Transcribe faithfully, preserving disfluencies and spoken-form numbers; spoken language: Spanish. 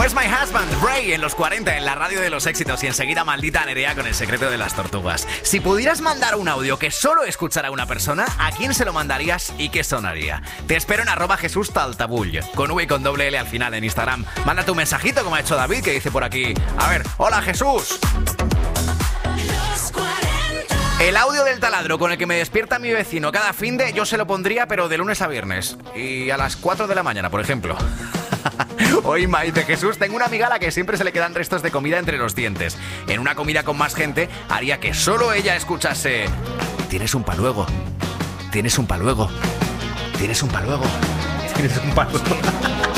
Where's My Husband? Ray en los cuarenta en la radio de los éxitos y enseguida Maldita Nerea con El secreto de las tortugas. Si pudieras mandar un audio que solo escuchara una persona, ¿a quién se lo mandarías y qué sonaría? Te espero en arroba Jesús Taltabull, con V y con doble L al final en Instagram. Manda tu mensajito como ha hecho David, que dice por aquí: a ver, hola Jesús. El audio del taladro con el que me despierta mi vecino cada finde, yo se lo pondría, pero de lunes a viernes. Y a las cuatro de la mañana, por ejemplo. Hoy me dice Jesús, tengo una amiga a la que siempre se le quedan restos de comida entre los dientes. En una comida con más gente, haría que solo ella escuchase: tienes un paluego, tienes un paluego, tienes un paluego, tienes un paluego.